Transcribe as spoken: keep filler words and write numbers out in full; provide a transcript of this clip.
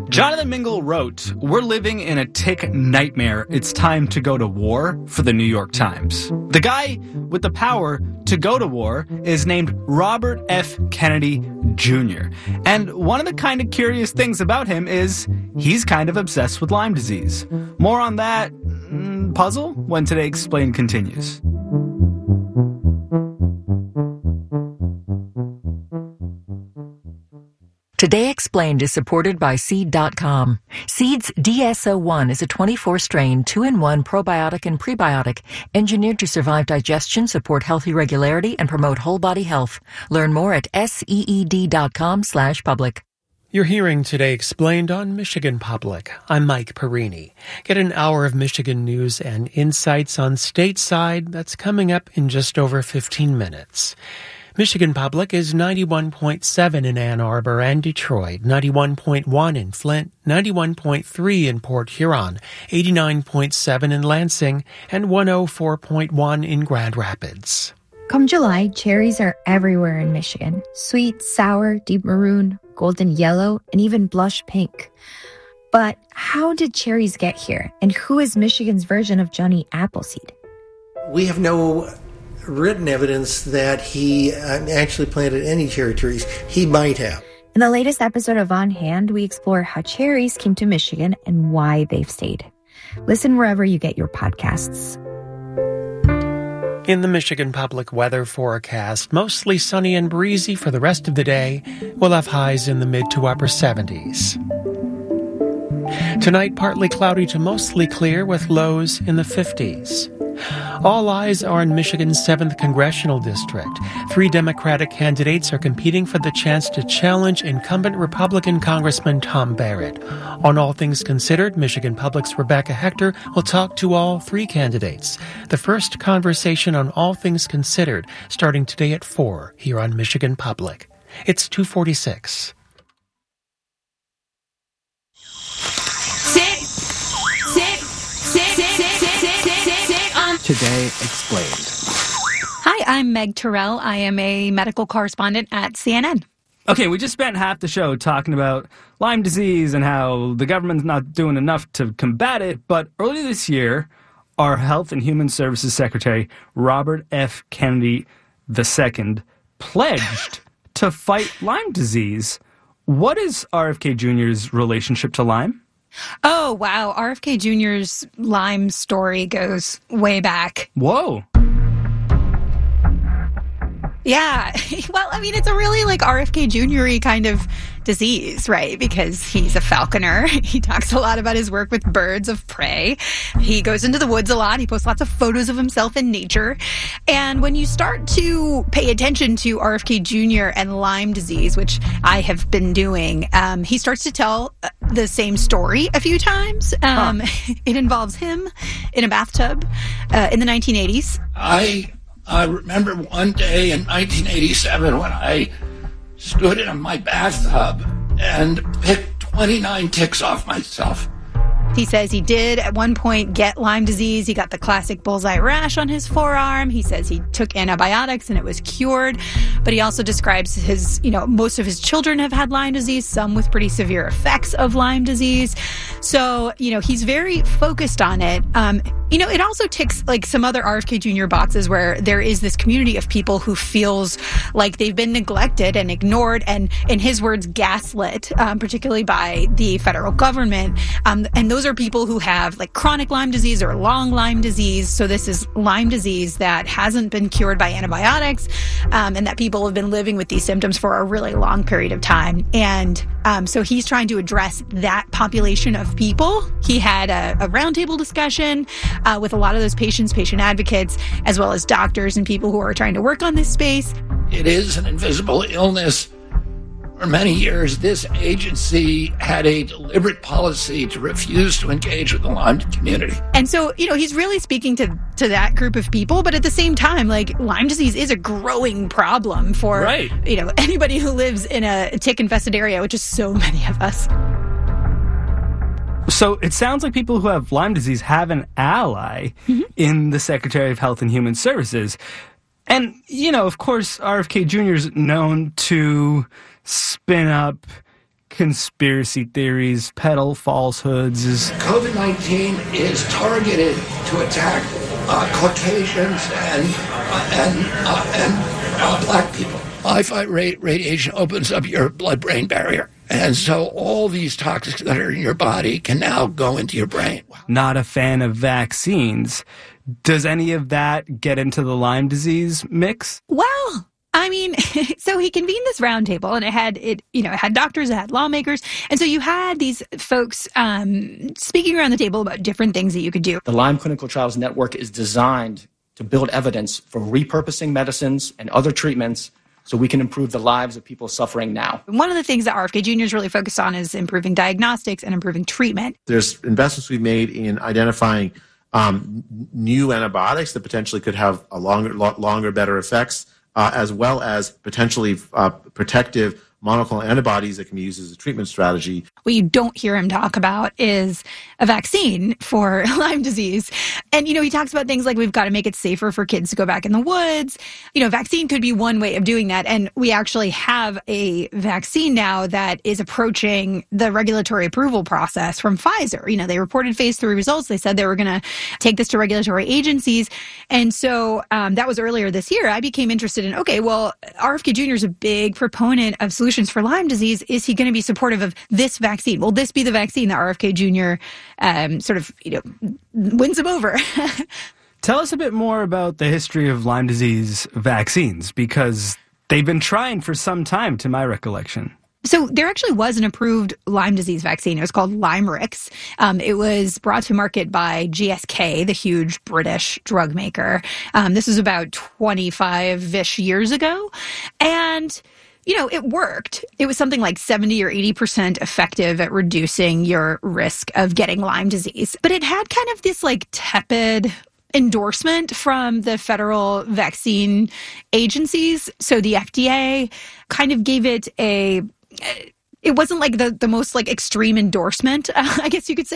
Jonathan Mingle wrote, "We're living in a tick nightmare. It's time to go to war," for the New York Times. The guy with the power to go to war is named Robert F. Kennedy Junior And one of the kind of curious things about him is he's kind of obsessed with Lyme disease. More on that mm, puzzle when Today Explained continues. Today Explained is supported by Seed dot com. Seed's D S O one is a twenty-four strain, two in one probiotic and prebiotic, engineered to survive digestion, support healthy regularity, and promote whole body health. Learn more at seed dot com slash public. You're hearing Today Explained on Michigan Public. I'm Mike Perini. Get an hour of Michigan news and insights on stateside. That's coming up in just over fifteen minutes. Michigan Public is ninety-one point seven in Ann Arbor and Detroit, ninety-one point one in Flint, ninety-one point three in Port Huron, eighty-nine point seven in Lansing, and one oh four point one in Grand Rapids. Come July, cherries are everywhere in Michigan. Sweet, sour, deep maroon, golden yellow, and even blush pink. But how did cherries get here? And who is Michigan's version of Johnny Appleseed? We have no written evidence that he actually planted any cherry trees. He might have. In the latest episode of On Hand, we explore how cherries came to Michigan and why they've stayed. Listen wherever you get your podcasts. In the Michigan Public weather forecast, mostly sunny and breezy for the rest of the day. We'll have highs in the mid to upper seventies. Tonight, partly cloudy to mostly clear with lows in the fifties. All eyes are in Michigan's seventh Congressional District. Three Democratic candidates are competing for the chance to challenge incumbent Republican Congressman Tom Barrett. On All Things Considered, Michigan Public's Rebecca Hector will talk to all three candidates. The first conversation on All Things Considered, starting today at four here on Michigan Public. It's two forty-six. Today Explained. Hi, I'm Meg Terrell. I am a medical correspondent at C N N. Okay, we just spent half the show talking about Lyme disease and how the government's not doing enough to combat it, but earlier this year, our Health and Human Services Secretary, Robert F. Kennedy the Second, pledged to fight Lyme disease. What is R F K Junior's relationship to Lyme? Oh, wow. R F K Junior's Lyme story goes way back. Whoa. Yeah. Well, I mean, it's a really like R F K Junior-y kind of disease, right? Because he's a falconer. He talks a lot about his work with birds of prey. He goes into the woods a lot. He posts lots of photos of himself in nature. And when you start to pay attention to R F K Junior and Lyme disease, which I have been doing, um, he starts to tell the same story a few times. Um, huh. It involves him in a bathtub uh, in the nineteen eighties. I I remember one day in nineteen eighty-seven when I stood in my bathtub and picked twenty-nine ticks off myself. He says he did at one point get Lyme disease. He got the classic bullseye rash on his forearm. He says he took antibiotics and it was cured. But he also describes his, you know, most of his children have had Lyme disease, some with pretty severe effects of Lyme disease. So, you know, he's very focused on it. Um, you know, it also ticks like some other R F K Junior boxes where there is this community of people who feels like they've been neglected and ignored and, in his words, gaslit, um, particularly by the federal government. Um, and those are people who have like chronic Lyme disease or long Lyme disease. So this is Lyme disease that hasn't been cured by antibiotics, um, and that people have been living with these symptoms for a really long period of time. And um, so he's trying to address that population of people. He had a, a roundtable discussion uh, with a lot of those patients, patient advocates, as well as doctors and people who are trying to work on this space. It is an invisible illness. For many years, this agency had a deliberate policy to refuse to engage with the Lyme community. And so, you know, he's really speaking to, to that group of people. But at the same time, like, Lyme disease is a growing problem for, right. you know, anybody who lives in a tick-infested area, which is so many of us. So it sounds like people who have Lyme disease have an ally mm-hmm. in the Secretary of Health and Human Services. And, you know, of course, R F K Junior is known to spin up conspiracy theories, peddle falsehoods. Is COVID nineteen is targeted to attack uh, Caucasians and uh, and uh, and uh, black people. Wi-Fi ra- radiation opens up your blood-brain barrier. And so all these toxins that are in your body can now go into your brain. Not a fan of vaccines. Does any of that get into the Lyme disease mix? Well, I mean, so he convened this roundtable, and it had it, you know, it had doctors, it had lawmakers, and so you had these folks um, speaking around the table about different things that you could do. The Lyme Clinical Trials Network is designed to build evidence for repurposing medicines and other treatments so we can improve the lives of people suffering now. One of the things that R F K Junior is really focused on is improving diagnostics and improving treatment. There's investments we've made in identifying um, new antibiotics that potentially could have a longer, lo- longer, better effects, uh, as well as potentially uh, protective monoclonal antibodies that can be used as a treatment strategy. What you don't hear him talk about is a vaccine for Lyme disease. And, you know, he talks about things like we've got to make it safer for kids to go back in the woods. You know, vaccine could be one way of doing that. And we actually have a vaccine now that is approaching the regulatory approval process from Pfizer. You know, they reported phase three results. They said they were going to take this to regulatory agencies. And so um, that was earlier this year. I became interested in, okay, well, R F K Junior is a big proponent of solutions for Lyme disease. Is he going to be supportive of this vaccine? Will this be the vaccine that R F K Junior um, sort of, you know, wins him over? Tell us a bit more about the history of Lyme disease vaccines, because they've been trying for some time, to my recollection. So there actually was an approved Lyme disease vaccine. It was called Lymerix. Um, it was brought to market by G S K, the huge British drug maker. Um, this was about twenty-five-ish years ago. And you know, it worked. It was something like seventy or eighty percent effective at reducing your risk of getting Lyme disease. But it had kind of this like tepid endorsement from the federal vaccine agencies. So the F D A kind of gave it a, it wasn't like the, the most like extreme endorsement, uh, I guess you could say.